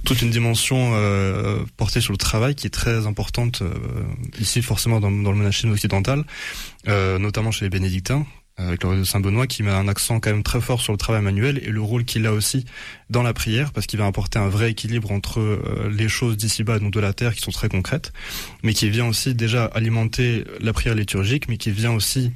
toute une dimension portée sur le travail qui est très importante ici forcément dans le monachisme occidental, notamment chez les bénédictins, avec l'ordre de Saint-Benoît, qui met un accent quand même très fort sur le travail manuel et le rôle qu'il a aussi dans la prière, parce qu'il va apporter un vrai équilibre entre les choses d'ici-bas, donc de la terre, qui sont très concrètes, mais qui vient aussi déjà alimenter la prière liturgique, mais qui vient aussi,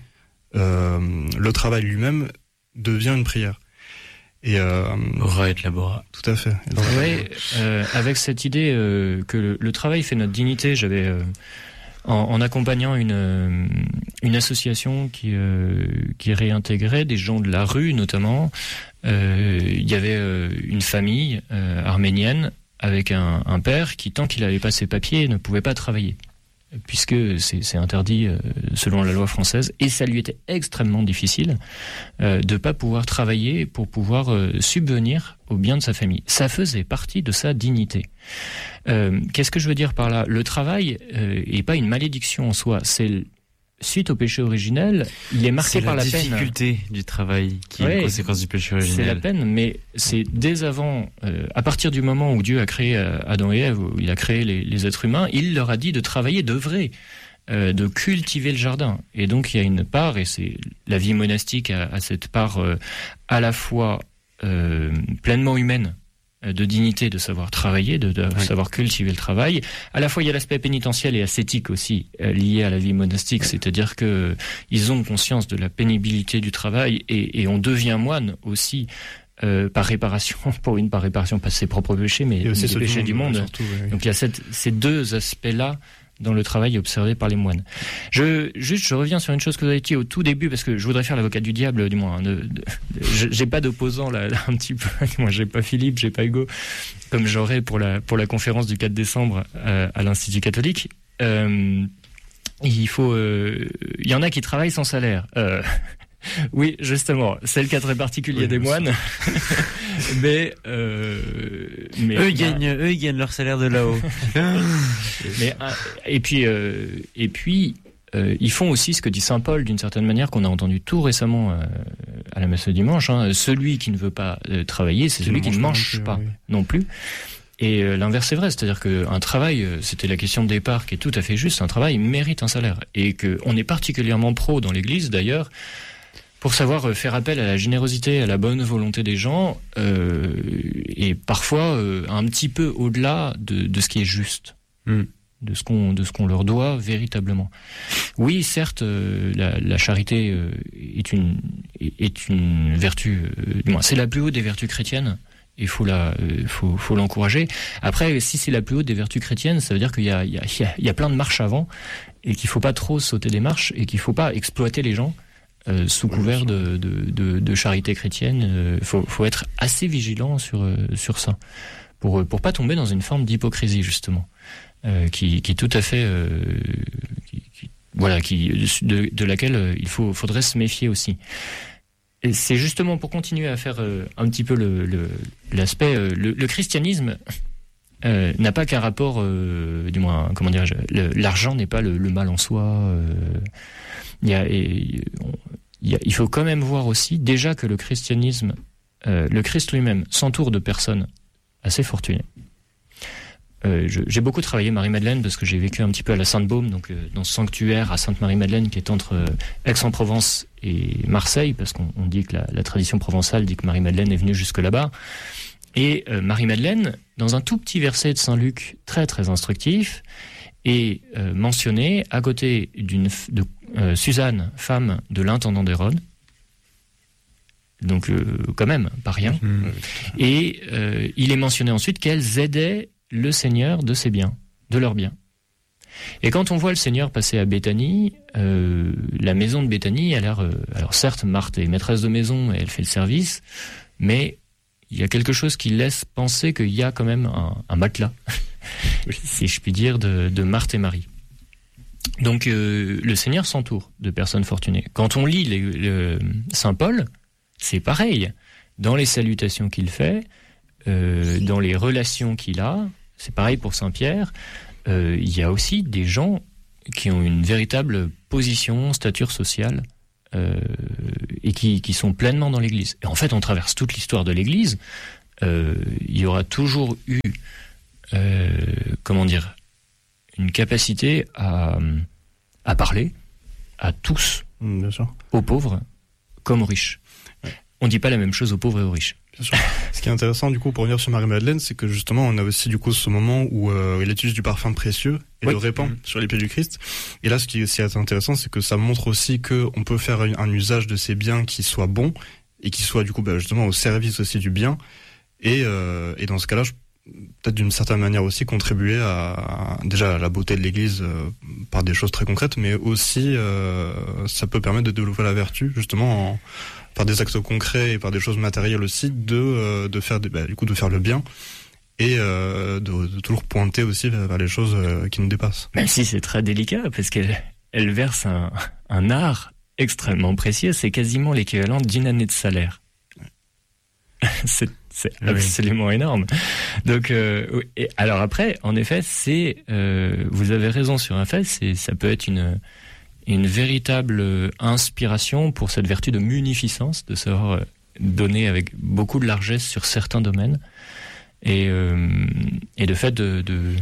le travail lui-même devient une prière. Et Ora et labora. Tout à fait. Oui, avec cette idée que le travail fait notre dignité, j'avais en accompagnant une association qui réintégrait des gens de la rue notamment, il y avait une famille arménienne avec un père qui, tant qu'il n'avait pas ses papiers, ne pouvait pas travailler, puisque c'est interdit selon la loi française, et ça lui était extrêmement difficile de pas pouvoir travailler pour pouvoir subvenir au bien de sa famille. Ça faisait partie de sa dignité. Qu'est-ce que je veux dire par là ? Le travail est pas une malédiction en soi, c'est suite au péché originel, il est marqué par la peine. C'est la difficulté du travail qui est une conséquence du péché originel. C'est la peine, mais c'est dès avant, à partir du moment où Dieu a créé Adam et Ève, où il a créé les êtres humains, il leur a dit de travailler, d'œuvrer, de cultiver le jardin. Et donc il y a une part, et c'est la vie monastique a cette part à la fois pleinement humaine, de dignité, de savoir travailler, de savoir cultiver le travail. À la fois, il y a l'aspect pénitentiel et ascétique aussi lié à la vie monastique, c'est-à-dire que ils ont conscience de la pénibilité du travail et on devient moine aussi par réparation, par réparation, pas de ses propres péchés, mais des péchés du monde. Surtout, oui. Donc il y a ces deux aspects-là dans le travail observé par les moines. Je reviens sur une chose que vous avez dit au tout début, parce que je voudrais faire l'avocat du diable, du moins. J'ai pas d'opposant là, un petit peu. Moi, j'ai pas Philippe, j'ai pas Hugo, comme j'aurai pour la conférence du 4 décembre à l'Institut catholique. Il y en a qui travaillent sans salaire. Oui, justement, c'est le cas très particulier des moines. mais eux, ils gagnent leur salaire de là-haut. Et puis, ils font aussi ce que dit saint Paul, d'une certaine manière, qu'on a entendu tout récemment à la messe de dimanche. Celui qui ne veut pas travailler, c'est celui qui ne mange pas non plus. Et l'inverse est vrai, c'est-à-dire qu'un travail, c'était la question de départ qui est tout à fait juste, un travail mérite un salaire. Et qu'on est particulièrement pro dans l'Église, d'ailleurs, pour savoir faire appel à la générosité, à la bonne volonté des gens, et parfois un petit peu au-delà de ce qui est juste, de ce qu'on leur doit véritablement. Oui, certes, la charité est une vertu, du moins, c'est la plus haute des vertus chrétiennes. Il faut l'encourager. Après, si c'est la plus haute des vertus chrétiennes, ça veut dire qu'il y a plein de marches avant, et qu'il faut pas trop sauter des marches, et qu'il faut pas exploiter les gens. Sous couvert de charité chrétienne, faut être assez vigilant sur ça pour pas tomber dans une forme d'hypocrisie justement qui tout à fait de laquelle faudrait se méfier aussi. Et c'est justement pour continuer à faire un petit peu l'aspect le christianisme n'a pas qu'un rapport, du moins comment dirais-je, l'argent n'est pas le mal en soi. Il faut quand même voir aussi déjà que le christianisme, le Christ lui-même s'entoure de personnes assez fortunées. J'ai beaucoup travaillé Marie-Madeleine parce que j'ai vécu un petit peu à la Sainte-Baume, donc dans ce sanctuaire à Sainte-Marie-Madeleine qui est entre Aix-en-Provence et Marseille, parce qu'on dit que la tradition provençale dit que Marie-Madeleine est venue jusque là-bas. Et Marie-Madeleine, dans un tout petit verset de Saint-Luc très très instructif, est mentionnée à côté de Suzanne, femme de l'intendant d'Hérode, donc quand même, pas rien. Et il est mentionné ensuite qu'elles aidaient le Seigneur de ses biens, de leurs biens. Et quand on voit le Seigneur passer à Béthanie, la maison de Béthanie a l'air... alors certes, Marthe est maîtresse de maison et elle fait le service, mais il y a quelque chose qui laisse penser qu'il y a quand même un matelas, si je puis dire, de Marthe et Marie. Donc le Seigneur s'entoure de personnes fortunées. Quand on lit Saint Paul, c'est pareil. Dans les salutations qu'il fait, dans les relations qu'il a, c'est pareil pour Saint Pierre, il y a aussi des gens qui ont une véritable position, stature sociale, et qui sont pleinement dans l'Église. Et en fait, on traverse toute l'histoire de l'Église. Il y aura toujours eu une capacité à parler à tous, bien sûr, aux pauvres comme aux riches. On dit pas la même chose aux pauvres et aux riches. Bien sûr. Ce qui est intéressant du coup pour revenir sur Marie-Madeleine, c'est que justement on a aussi du coup ce moment où il utilise du parfum précieux et le répand sur les pieds du Christ. Et là, ce qui est aussi intéressant, c'est que ça montre aussi que on peut faire un usage de ces biens qui soit bon et qui soit du coup justement au service aussi du bien. Et dans ce cas-là, peut-être d'une certaine manière aussi contribuer à déjà à la beauté de l'Église par des choses très concrètes, mais aussi ça peut permettre de développer la vertu justement par des actes concrets et par des choses matérielles aussi de faire de faire le bien et de toujours pointer aussi vers les choses qui nous dépassent. Même si c'est très délicat parce qu'elle verse un art extrêmement précieux, c'est quasiment l'équivalent d'une année de salaire. Ouais. C'est absolument énorme. Donc, alors après, en effet, vous avez raison sur un fait, ça peut être une véritable inspiration pour cette vertu de munificence, de savoir donner avec beaucoup de largesse sur certains domaines, et de fait de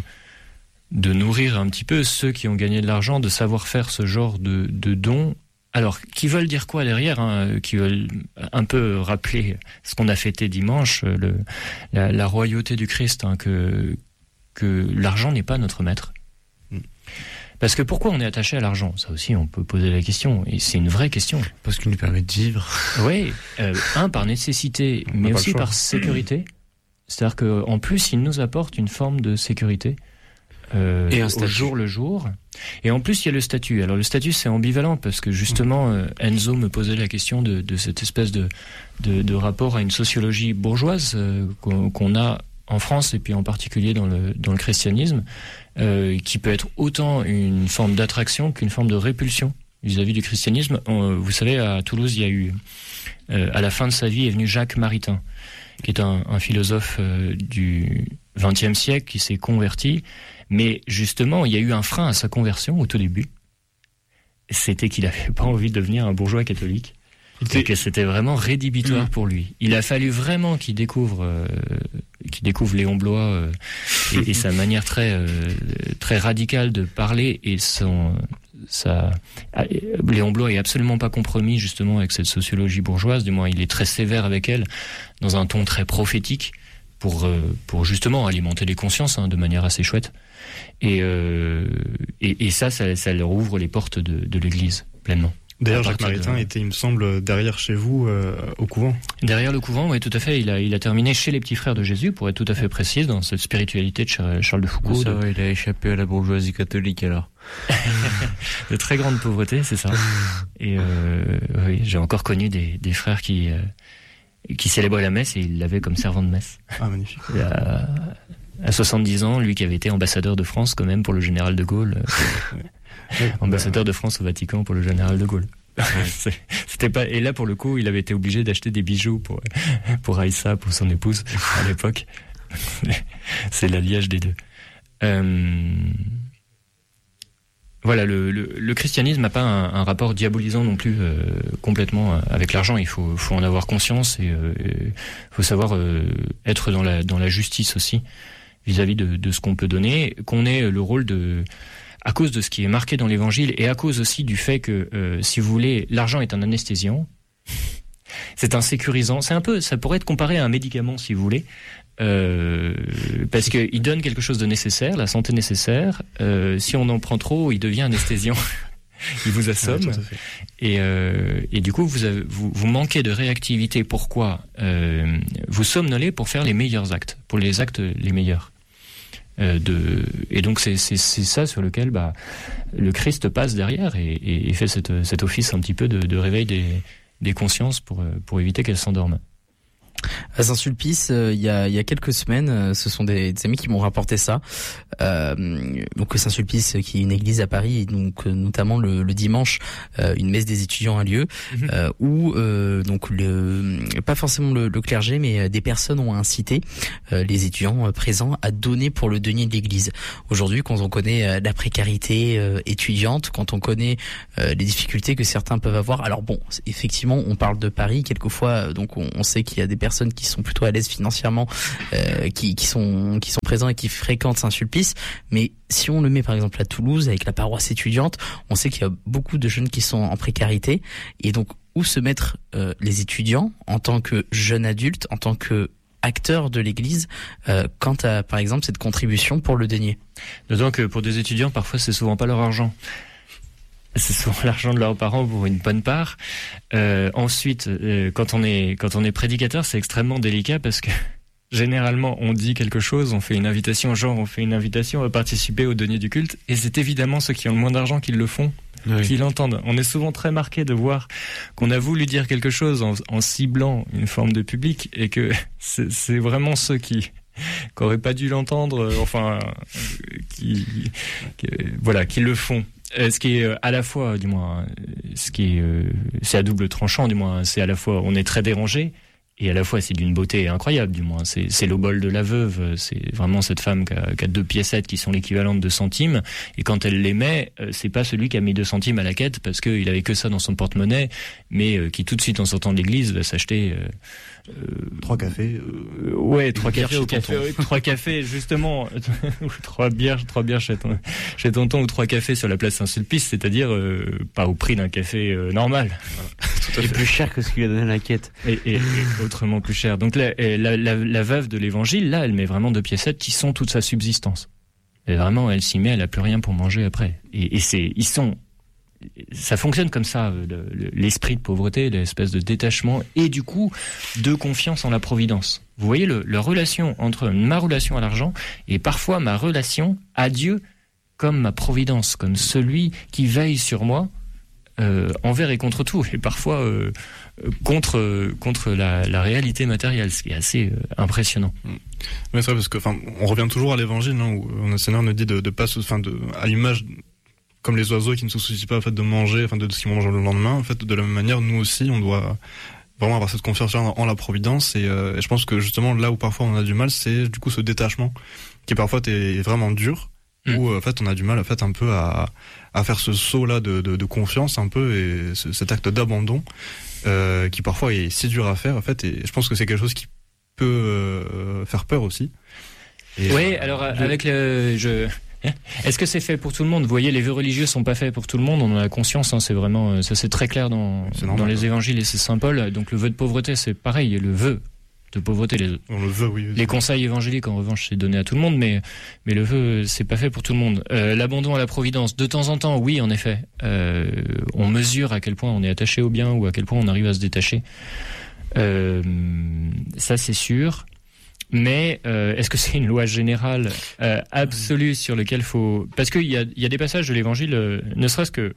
nourrir un petit peu ceux qui ont gagné de l'argent, de savoir faire ce genre de dons. Alors, qui veulent dire quoi derrière, qui veulent un peu rappeler ce qu'on a fêté dimanche, la royauté du Christ, que l'argent n'est pas notre maître. Parce que pourquoi on est attaché à l'argent ? Ça aussi, on peut poser la question, et c'est une vraie question. Parce qu'il nous permet de vivre. Oui, par nécessité, mais aussi par sécurité. C'est-à-dire qu'en plus, il nous apporte une forme de sécurité. Et un statut. Au jour le jour. Et en plus, il y a le statut. Alors le statut, c'est ambivalent parce que justement, Enzo me posait la question de cette espèce de rapport à une sociologie bourgeoise qu'on a en France et puis en particulier dans le christianisme, qui peut être autant une forme d'attraction qu'une forme de répulsion vis-à-vis du christianisme. Vous savez, à Toulouse, il y a eu, à la fin de sa vie, est venu Jacques Maritain, qui est un philosophe du XXe siècle qui s'est converti. Mais justement, il y a eu un frein à sa conversion au tout début. C'était qu'il n'avait pas envie de devenir un bourgeois catholique. Et que c'était vraiment rédhibitoire pour lui. Il a fallu vraiment qu'il découvre Léon Bloy et sa manière très radicale de parler et Léon Bloy est absolument pas compromis justement avec cette sociologie bourgeoise. Du moins, il est très sévère avec elle dans un ton très prophétique pour justement alimenter les consciences de manière assez chouette. Et ça leur ouvre les portes de l'Église pleinement. D'ailleurs, Jacques Maritain était, il me semble, derrière chez vous, au couvent. Derrière le couvent, oui, tout à fait. Il a terminé chez les Petits Frères de Jésus, pour être tout à fait précise, dans cette spiritualité de Charles de Foucault. Ça, il a échappé à la bourgeoisie catholique, alors. De très grande pauvreté, c'est ça. Et oui, j'ai encore connu des frères qui célébraient la messe et ils l'avaient comme servant de messe. Ah, magnifique. À 70 ans, lui qui avait été ambassadeur de France quand même pour le général de Gaulle. Ambassadeur de France au Vatican pour le général de Gaulle. C'était pas, et là pour le coup, il avait été obligé d'acheter des bijoux pour Aïssa, pour son épouse à l'époque. C'est l'alliage des deux. Voilà, le christianisme n'a pas un rapport diabolisant non plus complètement avec l'argent. Il faut en avoir conscience et faut savoir être dans la justice aussi vis-à-vis de ce qu'on peut donner, qu'on ait le rôle à cause de ce qui est marqué dans l'Évangile et à cause aussi du fait que, si vous voulez, l'argent est un anesthésiant, c'est un sécurisant, ça pourrait être comparé à un médicament si vous voulez, parce qu'il donne quelque chose de nécessaire, la santé nécessaire. Si on en prend trop, il devient anesthésiant. Il vous assomme. Et du coup, vous manquez de réactivité. Pourquoi vous somnolez pour faire les meilleurs actes, pour les actes les meilleurs. Et donc c'est ça sur lequel le Christ passe derrière et fait cet office un petit peu de réveil des consciences pour éviter qu'elles s'endorment. À Saint-Sulpice, il y a quelques semaines, ce sont des amis qui m'ont rapporté ça. Donc Saint-Sulpice, qui est une église à Paris, et donc notamment le dimanche, une messe des étudiants a lieu, où donc pas forcément le clergé, mais des personnes ont incité les étudiants présents à donner pour le denier de l'église. Aujourd'hui, quand on connaît la précarité étudiante, quand on connaît les difficultés que certains peuvent avoir, alors bon, effectivement, on parle de Paris quelquefois, donc on sait qu'il y a des personnes personnes qui sont plutôt à l'aise financièrement, qui sont présents et qui fréquentent Saint-Sulpice. Mais si on le met par exemple à Toulouse avec la paroisse étudiante, on sait qu'il y a beaucoup de jeunes qui sont en précarité. Et donc, où se mettre les étudiants en tant que jeunes adultes, en tant que acteurs de l'Église, quant à, par exemple, cette contribution pour le denier. D'autant que pour des étudiants, parfois, c'est souvent pas leur argent. C'est souvent l'argent de leurs parents pour une bonne part. Ensuite, quand on est prédicateur, c'est extrêmement délicat parce que généralement, on dit quelque chose, on fait une invitation à participer au denier du culte, et c'est évidemment ceux qui ont le moins d'argent qui le font, qui l'entendent. On est souvent très marqué de voir qu'on a voulu dire quelque chose en ciblant une forme de public, et que c'est vraiment ceux qui n'auraient pas dû l'entendre, qui le font. Ce qui est à la fois, du moins, c'est à double tranchant, du moins, c'est à la fois, on est très dérangé, et à la fois, c'est d'une beauté incroyable, du moins. C'est l'obole de la veuve. C'est vraiment cette femme qui a 2 piécettes qui sont l'équivalent de 2 centimes. Et quand elle les met, c'est pas celui qui a mis 2 centimes à la quête parce qu'il avait que ça dans son porte-monnaie, mais qui tout de suite, en sortant de l'église, va s'acheter 3 cafés. 3 cafés au café. 3 cafés, justement. 3 bières chez tonton, ou 3 cafés sur la place Saint-Sulpice, c'est-à-dire pas au prix d'un café normal. Et plus cher que ce qu'il a donné à la quête. Et autrement plus cher. Donc la veuve de l'évangile, là, elle met vraiment 2 piécettes qui sont toute sa subsistance. Et vraiment, elle s'y met, elle a plus rien pour manger après. Et ça fonctionne comme ça, l'esprit de pauvreté, l'espèce de détachement, et du coup, de confiance en la providence. Vous voyez la relation entre ma relation à l'argent et parfois ma relation à Dieu comme ma providence, comme celui qui veille sur moi, envers et contre tout, et parfois contre la réalité matérielle, ce qui est assez impressionnant. Mais c'est vrai, parce que on revient toujours à l'évangile, où le Seigneur nous dit de pas à l'image, comme les oiseaux qui ne se soucient pas de manger, de ce qu'ils mangent le lendemain. En fait, de la même manière, nous aussi, on doit vraiment avoir cette confiance en la providence. Et je pense que justement, là où parfois on a du mal, c'est du coup ce détachement qui parfois est vraiment dur. Où en fait on a du mal un peu à faire ce saut là de confiance un peu, et cet acte d'abandon qui parfois est si dur à faire en fait, et je pense que c'est quelque chose qui peut faire peur aussi. Oui, alors avec est-ce que c'est fait pour tout le monde? Vous voyez, les vœux religieux sont pas faits pour tout le monde, on en a conscience, c'est vraiment, ça c'est très clair dans les évangiles, et c'est Saint Paul. Donc le vœu de pauvreté, c'est pareil, le vœu de pauvreté. Les conseils évangéliques, en revanche, c'est donné à tout le monde, mais le vœu, c'est pas fait pour tout le monde. L'abandon à la providence, de temps en temps, oui, en effet, on mesure à quel point on est attaché au bien, ou à quel point on arrive à se détacher. Ça, c'est sûr. Mais est-ce que c'est une loi générale absolue sur laquelle faut... Parce qu'il y a des passages de l'Évangile, ne serait-ce que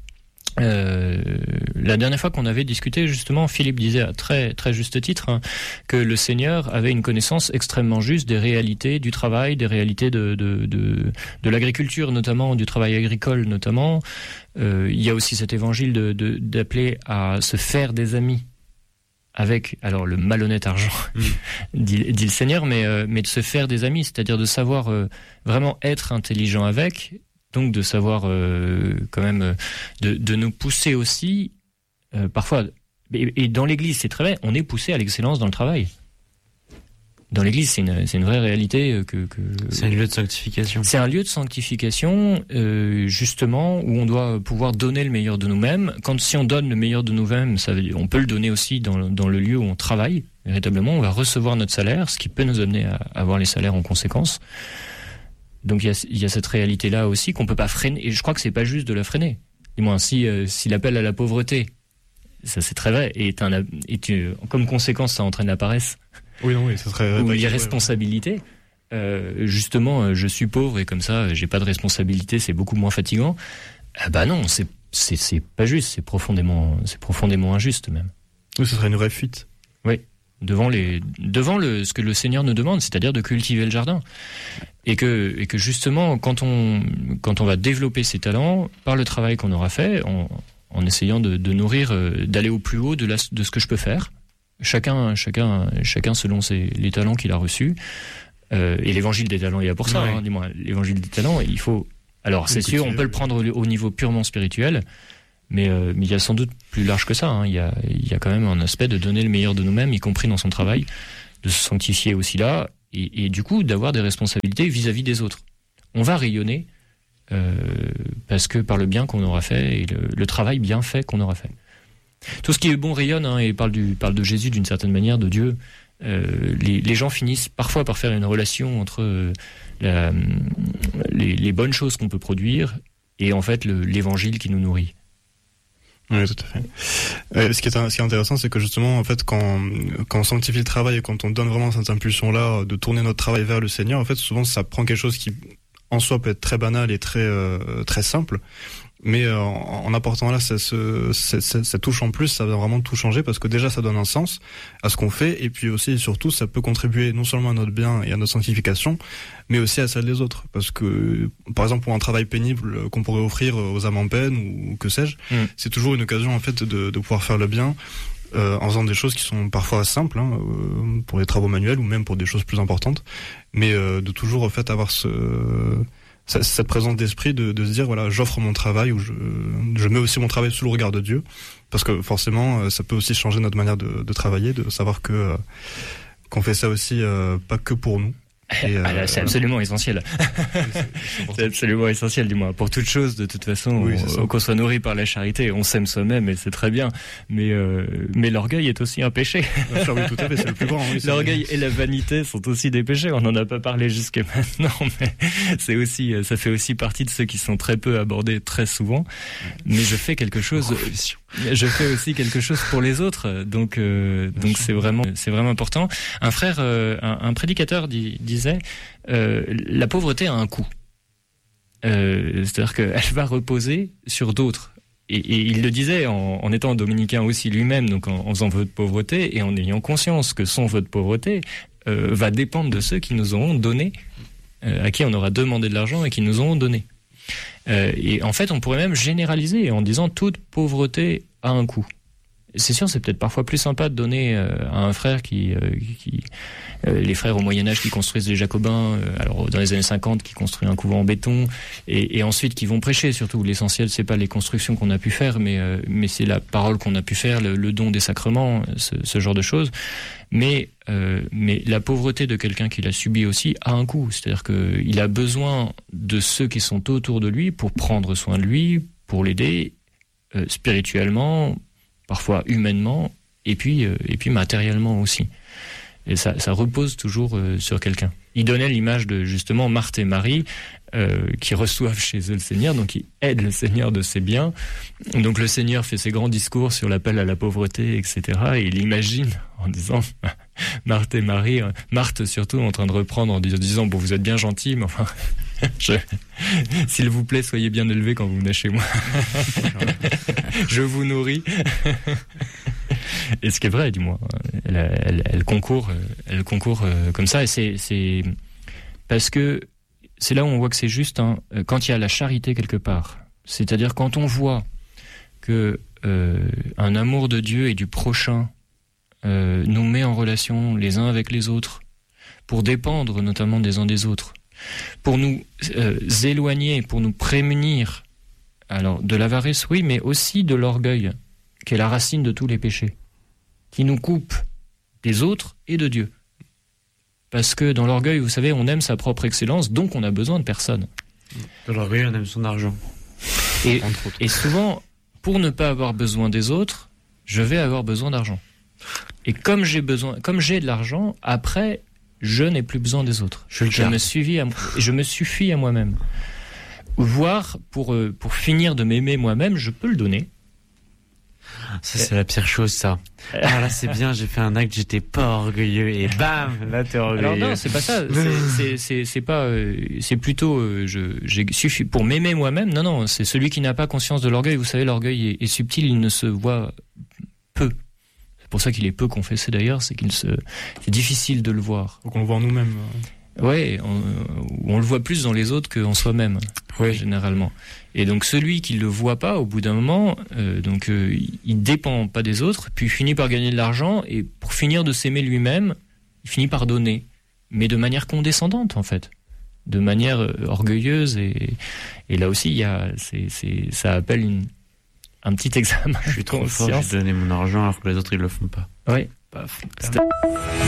la dernière fois qu'on avait discuté, justement, Philippe disait à très très juste titre que le Seigneur avait une connaissance extrêmement juste des réalités du travail, des réalités de l'agriculture notamment, du travail agricole notamment. Il y a aussi cet évangile d'appeler à se faire des amis avec le malhonnête argent, dit le Seigneur, mais de se faire des amis, c'est-à-dire de savoir vraiment être intelligent avec. Donc de savoir quand même de nous pousser aussi parfois, et dans l'Église c'est très vrai, on est poussé à l'excellence dans le travail. Dans l'Église c'est une vraie réalité que c'est un lieu de sanctification. C'est un lieu de sanctification justement, où on doit pouvoir donner le meilleur de nous-mêmes. Si on donne le meilleur de nous-mêmes, on peut le donner aussi dans le lieu où on travaille. Véritablement, on va recevoir notre salaire, ce qui peut nous amener à avoir les salaires en conséquence. Donc il y a cette réalité-là aussi qu'on peut pas freiner, et je crois que c'est pas juste de la freiner. Du moins, si l'appel à la pauvreté, ça c'est très vrai, et comme conséquence ça entraîne la paresse. Oui, ça serait... Ou l'irresponsabilité. Justement, je suis pauvre et comme ça, j'ai pas de responsabilité, c'est beaucoup moins fatigant. Non, c'est pas juste, c'est profondément injuste même. Oui, ce serait une vraie fuite. Oui. Devant ce que le Seigneur nous demande, c'est-à-dire de cultiver le jardin. Et que justement, quand on va développer ses talents par le travail qu'on aura fait, en essayant de nourrir, d'aller au plus haut de ce que je peux faire, chacun selon les talents qu'il a reçus, et l'évangile des talents il y a pour ça, dis-moi, l'évangile des talents, il faut... Alors c'est sûr, on peut le prendre au niveau purement spirituel, Mais il y a sans doute plus large que ça. Hein. Il y a quand même un aspect de donner le meilleur de nous-mêmes, y compris dans son travail, de se sanctifier aussi là, et du coup d'avoir des responsabilités vis-à-vis des autres. On va rayonner parce que par le bien qu'on aura fait et le travail bien fait qu'on aura fait. Tout ce qui est bon rayonne, hein, et parle de Jésus d'une certaine manière, de Dieu. Les gens finissent parfois par faire une relation entre les bonnes choses qu'on peut produire et en fait l'évangile qui nous nourrit. Oui, tout à fait. Ce qui est intéressant, c'est que justement, en fait, quand on sanctifie le travail et quand on donne vraiment cette impulsion-là de tourner notre travail vers le Seigneur, en fait, souvent, ça prend quelque chose qui, en soi, peut être très banal et très simple. Mais en apportant là cette touche en plus, ça va vraiment tout changer parce que déjà ça donne un sens à ce qu'on fait et puis aussi et surtout ça peut contribuer non seulement à notre bien et à notre sanctification, mais aussi à celle des autres. Parce que par exemple pour un travail pénible qu'on pourrait offrir aux âmes en peine ou que sais-je, c'est toujours une occasion en fait de pouvoir faire le bien en faisant des choses qui sont parfois simples pour les travaux manuels ou même pour des choses plus importantes, mais de toujours en fait avoir cette présence d'esprit de se dire voilà, j'offre mon travail ou je mets aussi mon travail sous le regard de Dieu, parce que forcément ça peut aussi changer notre manière de travailler, de savoir que qu'on fait ça aussi pas que pour nous. C'est absolument essentiel. C'est absolument essentiel, du moins. Pour toute chose, de toute façon, qu'on soit nourri par la charité, on s'aime soi-même et c'est très bien. Mais l'orgueil est aussi un péché. Oui, tout à fait, c'est le plus grand. Oui, l'orgueil et la vanité sont aussi des péchés. On n'en a pas parlé jusqu'à maintenant, mais ça fait aussi partie de ceux qui sont très peu abordés très souvent. Mais je fais quelque chose. Je fais aussi quelque chose pour les autres. Donc c'est vraiment important. Un frère, un prédicateur disait la pauvreté a un coût. C'est-à-dire qu'elle va reposer sur d'autres. Et il le disait en étant dominicain aussi lui-même, donc en faisant vœu de pauvreté et en ayant conscience que son vœu de pauvreté va dépendre de ceux qui nous auront donné, à qui on aura demandé de l'argent et qui nous auront donné. Et en fait, on pourrait même généraliser en disant toute pauvreté a un coût. C'est sûr, c'est peut-être parfois plus sympa de donner à un frère les frères au Moyen-Âge qui construisent les Jacobins, alors dans les années 50 qui construisent un couvent en béton et ensuite qui vont prêcher. Surtout, l'essentiel c'est pas les constructions qu'on a pu faire, mais c'est la parole qu'on a pu faire, le don des sacrements, ce genre de choses. Mais la pauvreté de quelqu'un qui l'a subi aussi a un coût. C'est-à-dire qu'il a besoin de ceux qui sont autour de lui pour prendre soin de lui, pour l'aider spirituellement, parfois humainement, et puis matériellement aussi. Et ça repose toujours sur quelqu'un. Il donnait l'image de justement Marthe et Marie qui reçoivent chez eux le Seigneur, donc ils aident le Seigneur de ses biens. Donc le Seigneur fait ses grands discours sur l'appel à la pauvreté, etc. Et il imagine en disant Marthe et Marie, Marthe surtout en train de reprendre en disant bon, vous êtes bien gentils, mais enfin s'il vous plaît, soyez bien élevés quand vous venez chez moi. Je vous nourris. Et ce qui est vrai, du moins, elle concourt comme ça, et c'est parce que c'est là où on voit que c'est juste, quand il y a la charité quelque part, c'est-à-dire quand on voit que un amour de Dieu et du prochain nous met en relation les uns avec les autres, pour dépendre notamment des uns des autres, pour nous éloigner, pour nous prémunir, alors de l'avarice, oui, mais aussi de l'orgueil, qui est la racine de tous les péchés, qui nous coupe des autres et de Dieu. Parce que dans l'orgueil, vous savez, on aime sa propre excellence, donc on a besoin de personne. Dans l'orgueil, on aime son argent. Et souvent, pour ne pas avoir besoin des autres, je vais avoir besoin d'argent. Et comme j'ai de l'argent, après, je n'ai plus besoin des autres. Je me suffis à moi-même. Voire, pour finir de m'aimer moi-même, je peux le donner. Ça, c'est la pire chose, ça. Alors là, c'est bien, j'ai fait un acte, j'étais pas orgueilleux, et bam, là, t'es orgueilleux. Alors non, c'est pas ça. C'est pas, c'est plutôt, j'ai suffi pour m'aimer moi-même. Non, c'est celui qui n'a pas conscience de l'orgueil. Vous savez, l'orgueil est subtil, il ne se voit peu. C'est pour ça qu'il est peu confessé d'ailleurs, c'est difficile de le voir. Donc on le voit en nous-mêmes. Ouais, on le voit plus dans les autres qu'en soi-même, oui. Généralement. Et donc celui qui le voit pas, au bout d'un moment, il dépend pas des autres, puis il finit par gagner de l'argent, et pour finir de s'aimer lui-même, il finit par donner, mais de manière condescendante en fait, de manière orgueilleuse, et là aussi ça appelle un petit examen. Je suis trop fort, j'ai donné mon argent alors que les autres ils le font pas. Oui. Paf.